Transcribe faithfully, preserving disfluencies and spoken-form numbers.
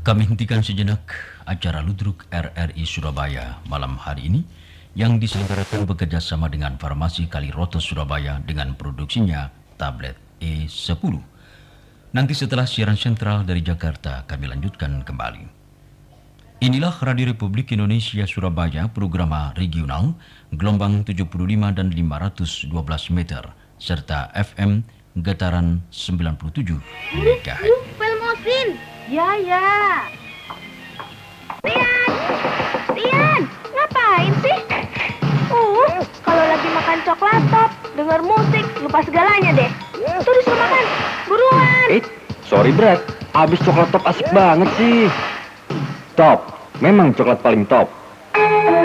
Kami hentikan sejenak acara Ludruk R R I Surabaya malam hari ini yang diselenggarakan bekerjasama dengan Farmasi Kaliroto Surabaya dengan produksinya Tablet E sepuluh. Nanti setelah siaran sentral dari Jakarta kami lanjutkan kembali. Inilah Radio Republik Indonesia Surabaya, program regional, gelombang tujuh puluh lima dan lima ratus dua belas meter, serta F M getaran sembilan puluh tujuh megahertz. Yuk, Pelmosin. Ya, ya. Rian, Rian, ngapain sih? Uh, kalau lagi makan coklat top, dengar musik, lupa segalanya deh. Tuh disuruh makan, buruan. Eh, sorry Brad, abis coklat top asik banget sih. Top, memang coklat paling top.